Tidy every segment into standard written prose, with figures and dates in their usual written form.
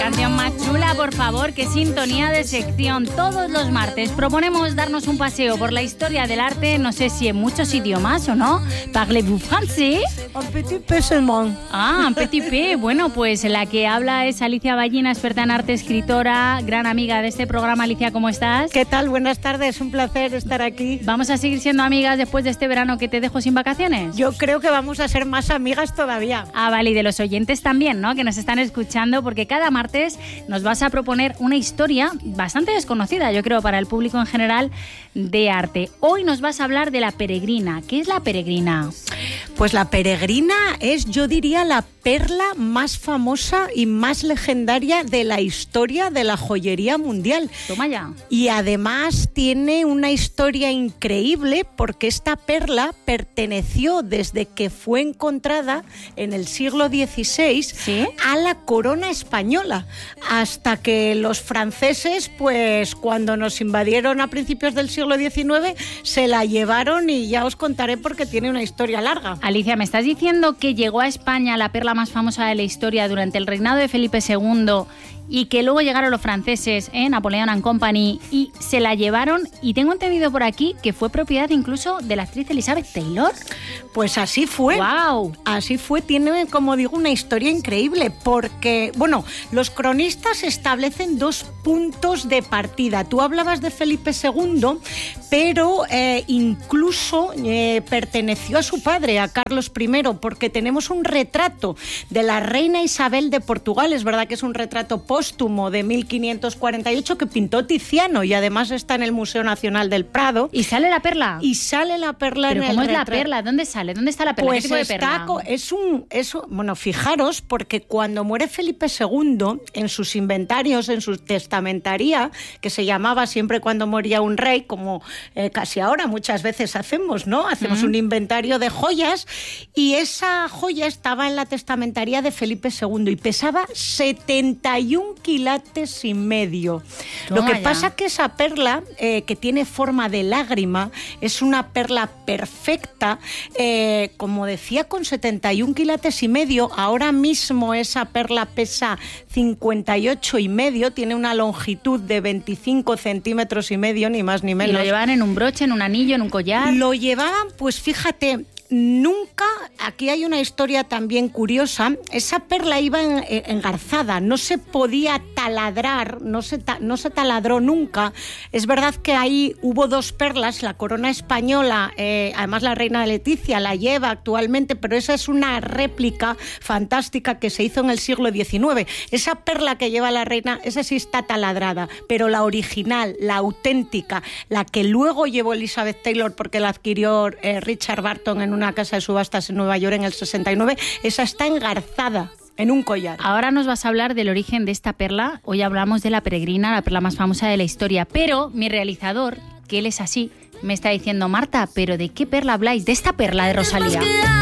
canción más chula, por favor, qué sintonía de sección. Todos los martes proponemos darnos un paseo por la historia del arte, no sé si en muchos idiomas o no. ¿Parlez-vous français? Un petit peu seulement. Ah, un petit peu. Bueno, pues la que habla es Alicia Ballina, experta en arte, escritora, gran amiga de este programa. Alicia, ¿cómo estás? ¿Qué tal? Buenas tardes, un placer estar aquí. ¿Vamos a seguir siendo amigas después de este verano que te dejo sin vacaciones? Yo creo que vamos a ser más amigas todavía. Ah, vale, y de los oyentes también, ¿no? Que nos están escuchando, porque cada martes nos vas a proponer una historia bastante desconocida, yo creo, para el público en general, de arte. Hoy nos vas a hablar de La Peregrina. ¿Qué es La Peregrina? Pues La Peregrina es, yo diría, la perla más famosa y más legendaria de la historia de la joyería mundial. Toma ya. Y además tiene una historia increíble porque esta perla perteneció desde que fue encontrada en el siglo XVI, ¿sí?, a la corona española, hasta que los franceses, pues cuando nos invadieron a principios del siglo XIX, se la llevaron, y ya os contaré porque tiene una historia larga. Alicia, ¿me estás diciendo que llegó a España la perla más famosa de la historia durante el reinado de Felipe II y que luego llegaron los franceses, Napoleon and Company, y se la llevaron? Y tengo entendido por aquí que fue propiedad incluso de la actriz Elizabeth Taylor. Pues así fue. ¡Wow! Así fue. Tiene, como digo, una historia increíble porque, bueno, los cronistas establecen dos puntos de partida. Tú hablabas de Felipe II, pero incluso perteneció a su padre, a Carlos I, porque tenemos un retrato de la reina Isabel de Portugal. Es verdad que es un retrato póstumo de 1548 que pintó Tiziano, y además está en el Museo Nacional del Prado. ¿Y sale la perla? Y sale la perla. ¿Pero en el cómo es retrato. La perla? ¿Dónde sale? ¿Dónde está la perla? Pues ¿Qué tipo de perla? Bueno, fijaros, porque cuando muere Felipe II, en sus inventarios, en su testamentaría, que se llamaba siempre cuando moría un rey, como casi ahora muchas veces hacemos, ¿no? Hacemos un inventario de joyas, y esa joya estaba en la testamentaría de Felipe II y pesaba 71 quilates y medio. Toma Lo que ya. pasa que esa perla, que tiene forma de lágrima, es una perla perfecta, como decía, con 71 quilates y medio. Ahora mismo esa perla pesa 58 y medio, tiene una longitud de 25 centímetros y medio, ni más ni menos. ¿Y lo llevaban en un broche, en un anillo, en un collar? Lo llevaban, pues fíjate, nunca, aquí hay una historia también curiosa, esa perla iba engarzada, no se podía taladrar, no se taladró nunca. Es verdad que ahí hubo dos perlas, la corona española, además la reina Leticia la lleva actualmente, pero esa es una réplica fantástica que se hizo en el siglo XIX. Esa perla que lleva la reina, esa sí está taladrada, pero la original, la auténtica, la que luego llevó Elizabeth Taylor porque la adquirió Richard Barton en una casa de subastas en Nueva York en el 69, esa está engarzada en un collar. Ahora nos vas a hablar del origen de esta perla. Hoy hablamos de La Peregrina, la perla más famosa de la historia. Pero mi realizador, que él es así, me está diciendo: Marta, ¿pero de qué perla habláis? De esta perla de Rosalía.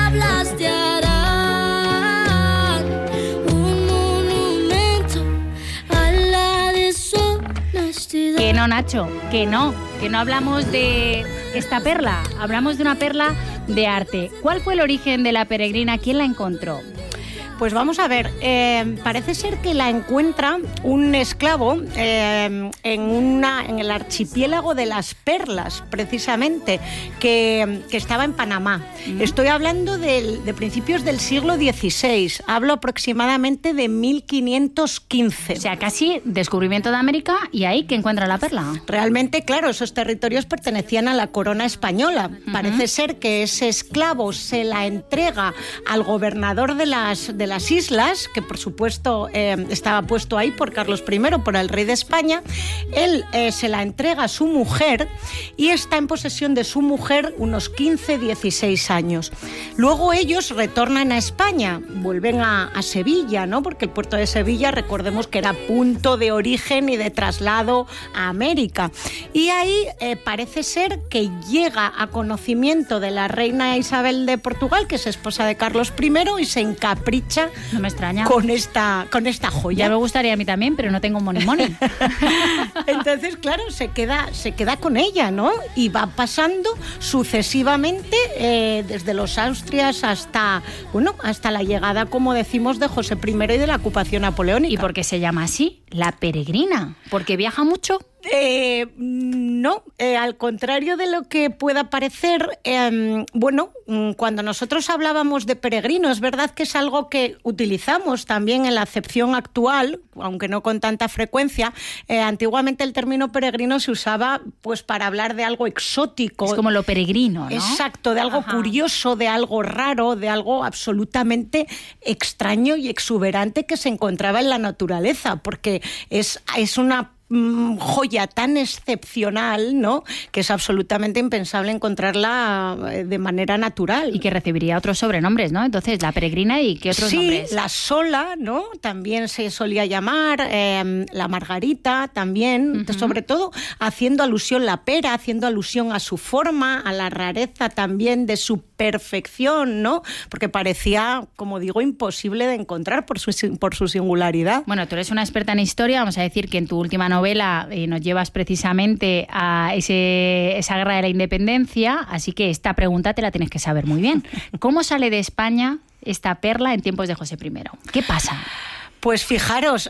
Que no, Nacho, que no hablamos de esta perla, hablamos de una perla de arte. ¿Cuál fue el origen de La Peregrina? ¿Quién la encontró? Pues vamos a ver, parece ser que la encuentra un esclavo en el archipiélago de las Perlas, precisamente, que estaba en Panamá. Estoy hablando de principios del siglo XVI, hablo aproximadamente de 1515. O sea, casi descubrimiento de América, y ahí que encuentra la perla. Realmente, claro, esos territorios pertenecían a la corona española. Parece ser que ese esclavo se la entrega al gobernador de las islas, que por supuesto estaba puesto ahí por Carlos I, por el rey de España. Él se la entrega a su mujer y está en posesión de su mujer unos 15, 16 años. Luego ellos retornan a España, vuelven a Sevilla, ¿no? Porque el puerto de Sevilla, recordemos que era punto de origen y de traslado a América. Y ahí parece ser que llega a conocimiento de la reina Isabel de Portugal, que es esposa de Carlos I, y se encapricha hecha no me extraña. con esta joya. Ya me gustaría a mí también, pero no tengo money. Entonces, claro, se queda con ella, ¿no? Y va pasando sucesivamente desde los Austrias hasta la llegada, como decimos, de José I y de la ocupación napoleónica. ¿Y por qué se llama así? La peregrina. ¿Porque viaja mucho? No, al contrario de lo que pueda parecer, cuando nosotros hablábamos de peregrino, es verdad que es algo que utilizamos también en la acepción actual, aunque no con tanta frecuencia. Antiguamente el término peregrino se usaba pues para hablar de algo exótico. Es como lo peregrino, ¿no? Exacto, de algo curioso, de algo raro, de algo absolutamente extraño y exuberante que se encontraba en la naturaleza, porque es una joya tan excepcional, ¿no?, que es absolutamente impensable encontrarla de manera natural. Y que recibiría otros sobrenombres, ¿no? Entonces, la peregrina, ¿y qué otros nombres? Sí, la sola, ¿no?, también se solía llamar, la margarita también, sobre todo haciendo alusión, la pera, haciendo alusión a su forma, a la rareza también de su perfección, ¿no?, porque parecía, como digo, imposible de encontrar por su singularidad. Bueno, tú eres una experta en historia, vamos a decir que en tu última novela nos llevas precisamente a esa guerra de la independencia, así que esta pregunta te la tienes que saber muy bien. ¿Cómo sale de España esta perla en tiempos de José I? ¿Qué pasa? Pues fijaros,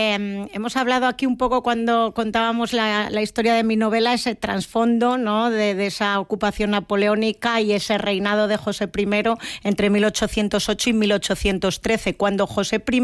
hemos hablado aquí un poco cuando contábamos la historia de mi novela, ese trasfondo, ¿no?, de esa ocupación napoleónica y ese reinado de José I entre 1808 y 1813. Cuando José I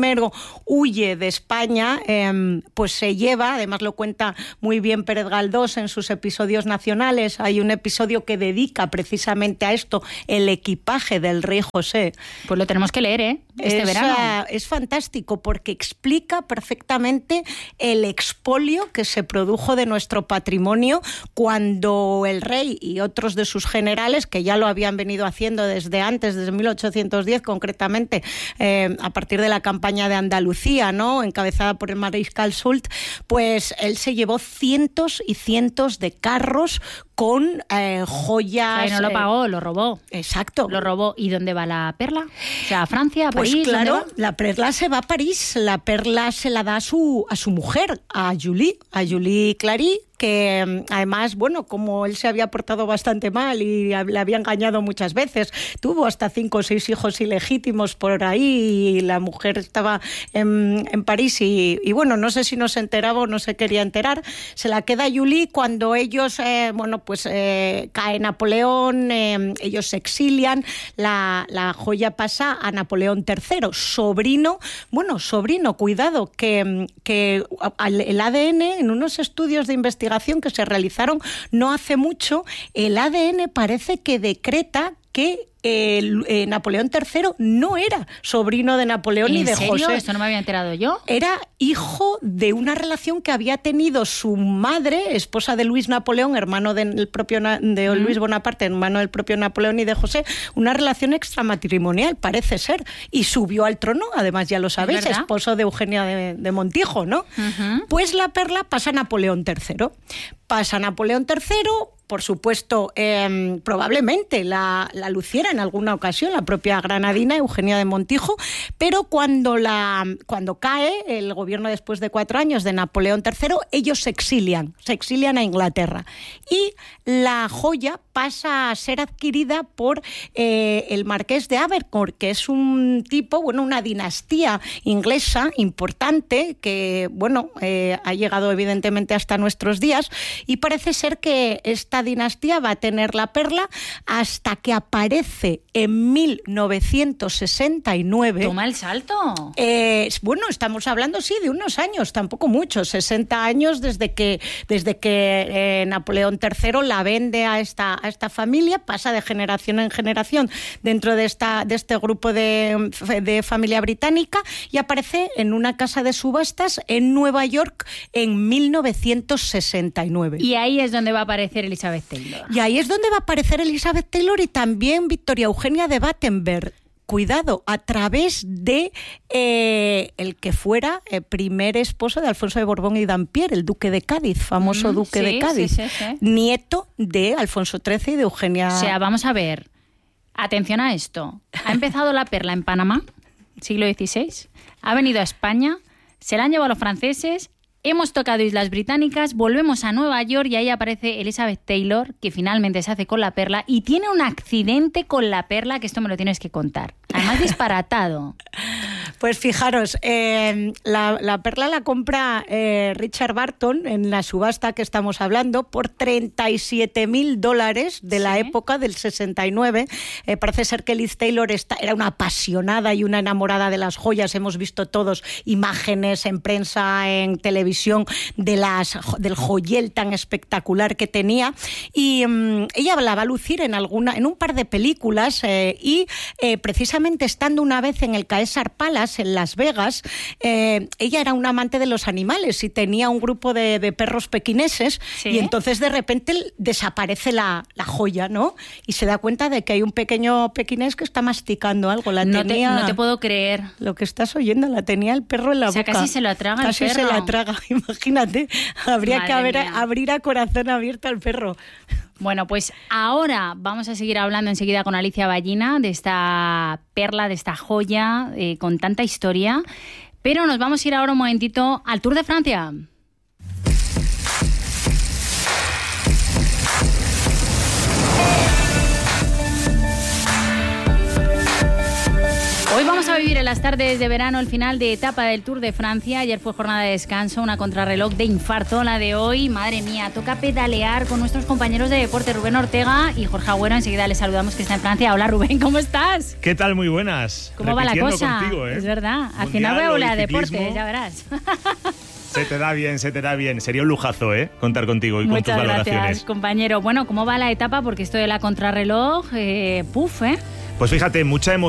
huye de España, pues se lleva, además lo cuenta muy bien Pérez Galdós en sus episodios nacionales, hay un episodio que dedica precisamente a esto, el equipaje del rey José. Pues lo tenemos que leer, este verano. Es fantástico porque explica perfectamente el expolio que se produjo de nuestro patrimonio cuando el rey y otros de sus generales, que ya lo habían venido haciendo desde antes, desde 1810 concretamente, a partir de la campaña de Andalucía, ¿no?, encabezada por el mariscal Soult, pues él se llevó cientos y cientos de carros con joyas. No lo pagó, lo robó. Exacto. Lo robó. ¿Y dónde va la perla? O sea, ¿a Francia, a París? Pues claro, la perla se va a París. La perla se la da a su mujer, a Julie Clary, que además, bueno, como él se había portado bastante mal y le había engañado muchas veces, tuvo hasta 5 o 6 hijos ilegítimos por ahí y la mujer estaba en París y bueno, no sé si no se enteraba o no se quería enterar. Se la queda Julie cuando ellos, cae Napoleón, ellos se exilian, la joya pasa a Napoleón III, sobrino, cuidado, que el ADN, en unos estudios de investigación que se realizaron no hace mucho, el ADN parece que decreta que Napoleón III no era sobrino de Napoleón ni de José. ¿En serio? ¿Esto no me había enterado yo? Era hijo de una relación que había tenido su madre, esposa de Luis Napoleón, hermano de Luis Bonaparte, hermano del propio Napoleón y de José, una relación extramatrimonial, parece ser, y subió al trono, además ya lo sabéis, esposo de Eugenia de Montijo, ¿no? Pues la perla pasa a Napoleón III. Pasa a Napoleón III, por supuesto, probablemente la luciera en alguna ocasión la propia granadina Eugenia de Montijo, pero cuando cae el gobierno después de 4 años de Napoleón III, ellos se exilian a Inglaterra y la joya pasa a ser adquirida por el marqués de Abercorn, que es un tipo, una dinastía inglesa importante que, ha llegado evidentemente hasta nuestros días y parece ser que esta dinastía va a tener la perla hasta que aparece en 1969. Toma el salto. Estamos hablando, de unos años, tampoco mucho, 60 años desde que Napoleón III la vende a esta familia, pasa de generación en generación dentro de este grupo de familia británica y aparece en una casa de subastas en Nueva York en 1969. Y ahí es donde va a aparecer Elizabeth Taylor. Y ahí es donde va a aparecer Elizabeth Taylor y también Victoria Eugenia de Battenberg. Cuidado, a través de el que fuera el primer esposo de Alfonso de Borbón y Dampierre, el duque de Cádiz, famoso duque de Cádiz, sí. Nieto de Alfonso XIII y de Eugenia. O sea, vamos a ver, atención a esto. ¿Ha empezado la perla en Panamá? siglo XVI. Ha venido a España, se la han llevado los franceses, hemos tocado Islas Británicas, volvemos a Nueva York y ahí aparece Elizabeth Taylor, que finalmente se hace con la perla y tiene un accidente con la perla, que esto me lo tienes que contar. Además, disparatado. Pues fijaros, la perla la compra Richard Barton en la subasta que estamos hablando por $37,000 de la época del 69. Parece ser que Liz Taylor era una apasionada y una enamorada de las joyas. Hemos visto todos imágenes en prensa, en televisión, del joyel tan espectacular que tenía. Y ella la va a lucir en un par de películas y precisamente estando una vez en el Caesar Palace, en Las Vegas, ella era una amante de los animales y tenía un grupo de perros pequineses, y entonces de repente desaparece la joya, ¿no? Y se da cuenta de que hay un pequeño pequinés que está masticando algo. No te puedo creer. Lo que estás oyendo, la tenía el perro en la boca. Casi se lo traga el perro. Casi se la traga, imagínate. Habría que abrir a corazón abierto al perro. Bueno, pues ahora vamos a seguir hablando enseguida con Alicia Ballina de esta perla, de esta joya con tanta historia, pero nos vamos a ir ahora un momentito al Tour de Francia. Hoy vamos a vivir en las tardes de verano el final de etapa del Tour de Francia. Ayer fue jornada de descanso, una contrarreloj de infarto. La de hoy, madre mía, toca pedalear con nuestros compañeros de deporte, Rubén Ortega y Jorge Agüero. Enseguida les saludamos, que está en Francia. Hola, Rubén, ¿cómo estás? ¿Qué tal? Muy buenas. ¿Cómo va la cosa? Contigo, ¿eh? Es verdad. Al Mundial, final voy a volver a deporte, ya verás. Se te da bien, se te da bien. Sería un lujazo, contar contigo y con tus valoraciones. Muchas gracias, compañero. Bueno, ¿cómo va la etapa? Porque esto de la contrarreloj, Pues fíjate, mucha emoción.